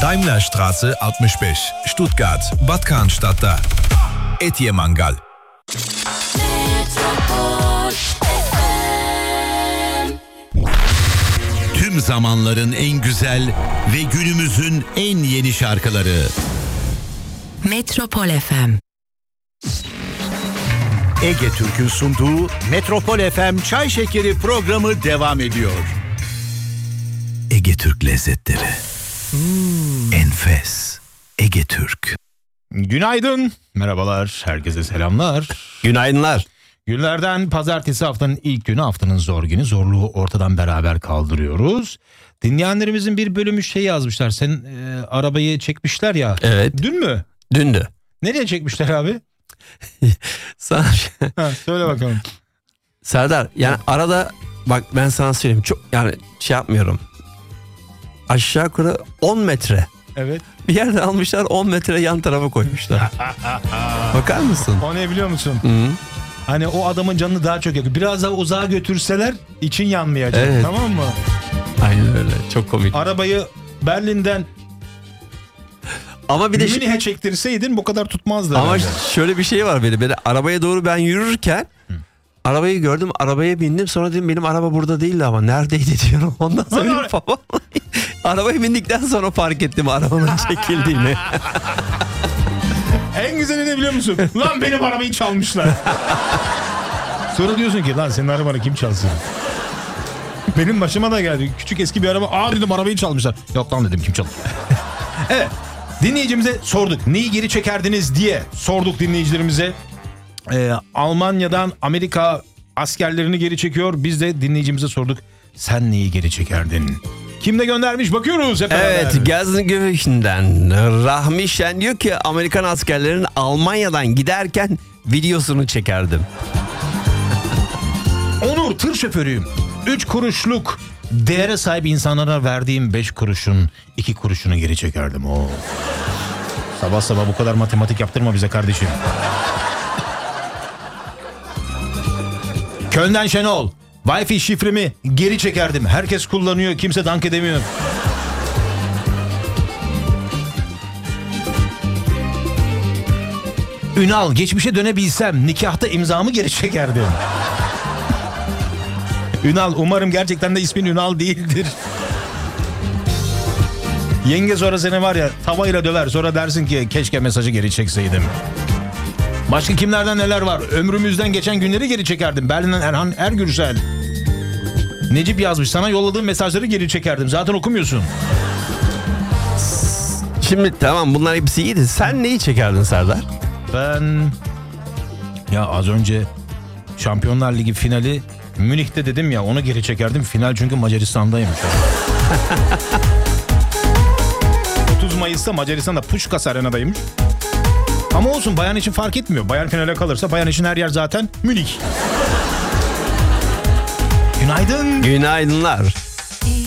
Daimlerstraße, Altmischbech, Stuttgart, Bad Cannstatter. Etiye Mangal. Tüm zamanların en güzel ve günümüzün en yeni şarkıları. Metropol FM. Ege Türk'ün sunduğu Metropol FM Çay Şekeri programı devam ediyor. Ege Türk lezzetleri. Enfes. Ege Türk. Günaydın, merhabalar, herkese selamlar. Günaydınlar. Günlerden pazartesi, haftanın ilk günü, haftanın zor günü. Zorluğu ortadan beraber kaldırıyoruz. Dinleyenlerimizin bir bölümü şey yazmışlar. Sen arabayı çekmişler ya. Evet. Dün mü? Dündü. Nereye çekmişler abi? Sana Söyle bakalım. Serdar, yani arada bak ben sana söyleyeyim, çok yani şey yapmıyorum. Aşağı yukarı 10 metre. Evet. Bir yerde almışlar, 10 metre yan tarafa koymuşlar. Bakar mısın? O ne biliyor musun? Hı. Hani o adamın canını daha çok yakıyor. Biraz daha uzağa götürseler için yanmayacak. Evet. Tamam mı? Aynen öyle. Çok komik. Arabayı Berlin'den Ama bir de Münih'e çektirseydin bu kadar tutmazdı. ama herhalde. şöyle bir şey var benim. Ben arabaya doğru ben yürürken arabayı gördüm, arabaya bindim. Sonra dedim benim araba burada değildi ama neredeydi diyorum. Ondan sonra benim babam arabaya bindikten sonra fark ettim arabanın çekildiğini. En güzeli ne biliyor musun? Lan benim arabayı çalmışlar. Sonra diyorsun ki lan senin arabanı kim çalsın? Benim başıma da geldi. Küçük eski bir araba. Aa dedim arabayı çalmışlar. Yok lan dedim kim çaldı? Evet. Dinleyicimize sorduk. Neyi geri çekerdiniz diye sorduk dinleyicilerimize. Almanya'dan Amerika askerlerini geri çekiyor. Biz de dinleyicimize sorduk. Sen neyi geri çekerdin? Kim de göndermiş bakıyoruz hep beraber. Evet, Gelsenkirchen'den Rahmi Şen diyor ki Amerikan askerlerinin Almanya'dan giderken videosunu çekerdim. Onur, tır şoförüyüm. 3 kuruşluk değere sahip insanlara verdiğim 5 kuruşun 2 kuruşunu geri çekerdim. Oo. Sabah sabah bu kadar matematik yaptırma bize kardeşim. Köln'den Şenol. Wi-Fi şifremi geri çekerdim. Herkes kullanıyor, kimse dank edemiyor. Ünal, geçmişe dönebilsem nikahta imzamı geri çekerdim. Ünal, umarım gerçekten de ismin Ünal değildir. Yenge sonra seni var ya tavayla döver, sonra dersin ki keşke mesajı geri çekseydim. Başka kimlerden neler var? Ömrümüzden geçen günleri geri çekerdim. Berlin'den Erhan Ergürsel. Necip yazmış, sana yolladığım mesajları geri çekerdim. Zaten okumuyorsun. Şimdi tamam, bunlar hepsi iyiydi. Sen neyi çekerdin Serdar? Ben ya az önce Şampiyonlar Ligi finali Münih'te dedim ya, onu geri çekerdim. Final çünkü Macaristan'daymış. 30 Mayıs'ta Macaristan'da Puskás Arena'daymış. Ama olsun, Bayern için fark etmiyor. Bayern finale kalırsa Bayern için her yer zaten Münih. Günaydın. Günaydınlar.